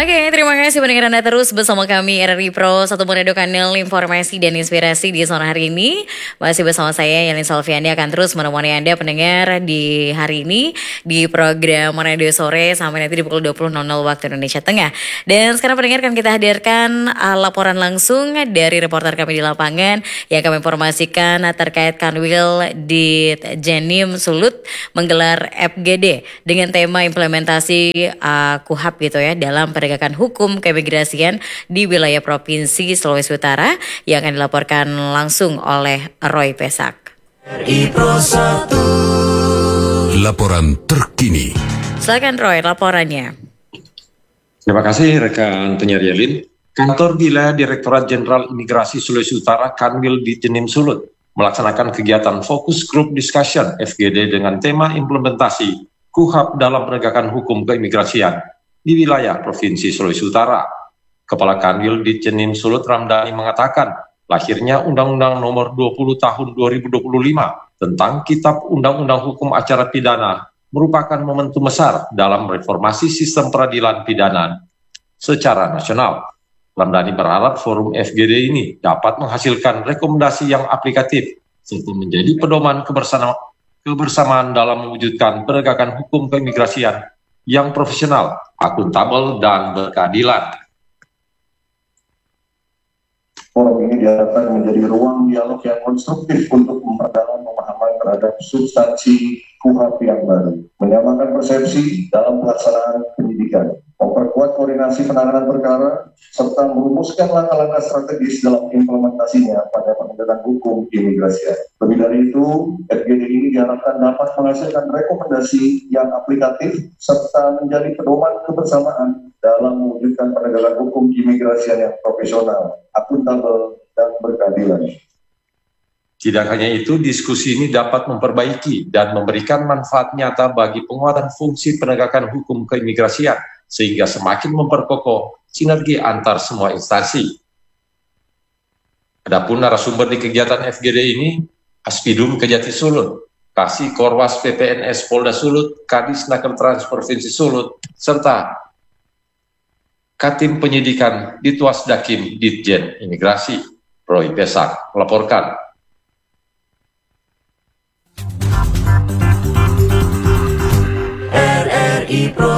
Oke, terima kasih pendengar Anda terus bersama kami RRI Pro, satu Manado Kanal Informasi dan Inspirasi di sore hari ini. Masih bersama saya Yelin Salviani akan terus menemani Anda pendengar di hari ini di program Manado Sore sampai nanti di pukul 20.00 waktu Indonesia Tengah. Dan sekarang pendengar akan kita hadirkan laporan langsung dari reporter kami di lapangan yang kami informasikan terkait Kanwil di Jenim Sulut menggelar FGD dengan tema implementasi KUHAP gitu ya dalam penegakan hukum keimigrasian di wilayah Provinsi Sulawesi Utara yang akan dilaporkan langsung oleh Roy Pesak. RRI Pro 1. Laporan terkini. Silakan Roy, laporannya. Terima kasih rekan penyiar Yelin. Kantor Wilayah Direktorat Jenderal Imigrasi Sulawesi Utara Kanwil di Jenim Sulut melaksanakan kegiatan Focus Group Discussion FGD dengan tema implementasi KUHAP dalam penegakan hukum keimigrasian di wilayah Provinsi Sulawesi Utara. Kepala Kanwil di Jenim Sulut Ramdhani mengatakan, lahirnya Undang-Undang Nomor 20 Tahun 2025 tentang Kitab Undang-Undang Hukum Acara Pidana merupakan momentum besar dalam reformasi sistem peradilan pidana secara nasional. Ramdhani berharap forum FGD ini dapat menghasilkan rekomendasi yang aplikatif serta menjadi pedoman kebersamaan dalam mewujudkan penegakan hukum keimigrasian yang profesional, akuntabel, dan berkeadilan. Forum ini diharapkan menjadi ruang dialog yang konstruktif untuk memperdalam pemahaman terhadap substansi KUHAP yang baru, menyamakan persepsi dalam pelaksanaan penyidikan, memperkuat koordinasi penanganan perkara, serta merumuskan langkah-langkah strategis dalam implementasinya pada penegakan hukum keimigrasian. Lebih dari itu, FGD ini diharapkan dapat menghasilkan rekomendasi yang aplikatif serta menjadi pedoman kebersamaan dalam mewujudkan penegakan hukum keimigrasian yang profesional, akuntabel, dan berkeadilan. Tidak hanya itu, diskusi ini dapat memperbaiki dan memberikan manfaat nyata bagi penguatan fungsi penegakan hukum keimigrasian, sehingga semakin memperkokoh sinergi antar semua instansi. Adapun narasumber di kegiatan FGD ini, Aspidum Kejati Sulut, Kasih Korwas PPNS Polda Sulut, Kadis Naker Trans Provinsi Sulut, serta Katim Penyidikan Ditwas Dakim Ditjen Imigrasi, Roy Pesak, melaporkan. RRI Pro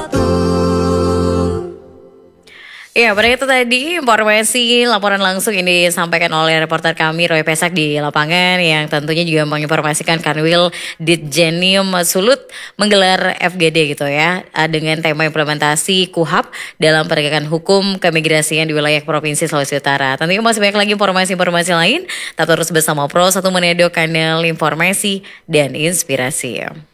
1. Ya, pada itu tadi informasi laporan langsung ini disampaikan oleh reporter kami Roy Pesak di lapangan yang tentunya juga menginformasikan Kanwil Ditjenim Sulut menggelar FGD gitu ya dengan tema implementasi KUHAP dalam penegakan hukum keimigrasian di wilayah Provinsi Sulawesi Utara. Tentunya masih banyak lagi informasi-informasi lain. Tetap terus bersama Pro 1 Manado Kanal Informasi dan Inspirasi.